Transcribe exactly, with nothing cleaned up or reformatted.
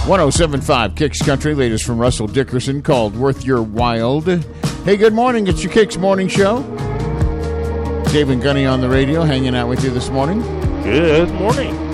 one oh seven point five Kicks Country, latest from Russell Dickerson, called Worth Your Wild. Hey, good morning. It's your Kicks Morning Show. Dave and Gunny on the radio, hanging out with you this morning. Good morning.